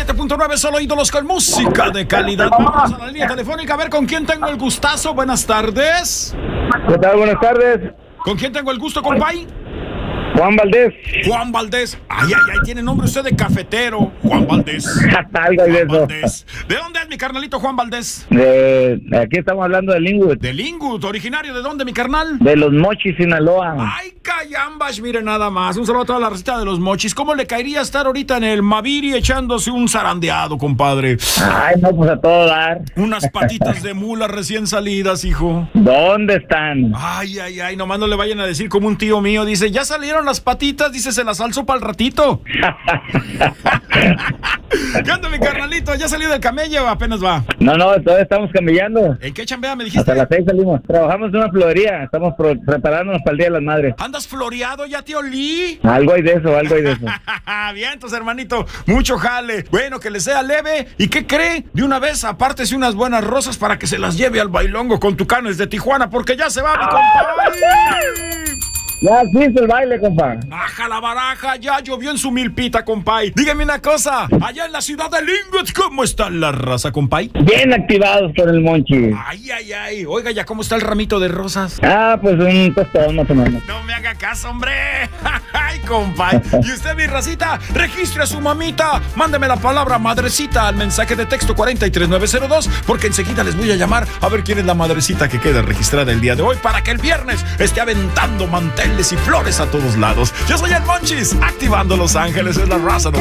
97.9, solo ídolos con música de calidad. Vamos a la línea telefónica a ver con quién tengo el gustazo. Buenas tardes. ¿Qué tal? Buenas tardes. ¿Con quién tengo el gusto, compay? Juan Valdés. Juan Valdés. Ay, tiene nombre usted de cafetero. Juan Valdés. Algo de eso. Valdés. ¿De dónde es mi carnalito Juan Valdés? Aquí estamos hablando de Linwood. De Linwood. ¿Originario de dónde, mi carnal? De Los Mochis, Sinaloa. Ay, cayambas, mire nada más. Un saludo a toda la receta de Los Mochis. ¿Cómo le caería estar ahorita en el Maviri echándose un zarandeado, compadre? Ay, no, pues a todo dar. Unas patitas de mula recién salidas, hijo. ¿Dónde están? Ay, nomás no le vayan a decir como un tío mío. Dice, ya salieron las patitas, dice, se las alzo para el ratito. ¿Qué onda, mi carnalito? ¿Ya salió del camello o apenas va? No, todavía estamos camellando. ¿En qué chambea me dijiste? Hasta las 6 salimos. Trabajamos en una florería. Estamos preparándonos para el Día de las Madres. ¿Andas floreado ya, tío Lee? Algo hay de eso. Bien, entonces, hermanito, mucho jale. Bueno, que le sea leve. ¿Y qué cree? De una vez, apártese unas buenas rosas para que se las lleve al bailongo con Tucanes de Tijuana, porque ya se va, mi compadre. Ya hizo el baile, compa. Baja la baraja, ya llovió en su milpita, compay. Dígame una cosa, allá en la ciudad de Linwood, ¿cómo está la raza, compay? Bien activados con el Monchi. Ay. Oiga, ¿ya cómo está el ramito de rosas? Pues un tostón más o menos. No me haga caso, hombre. Ay, compay. Y usted, mi racita, registre a su mamita. Mándeme la palabra madrecita al mensaje de texto 43902, porque enseguida les voy a llamar a ver quién es la madrecita que queda registrada el día de hoy, para que el viernes esté aventando manteles y flores a todos lados. Yo soy el Monchis, activando Los Ángeles, es la raza.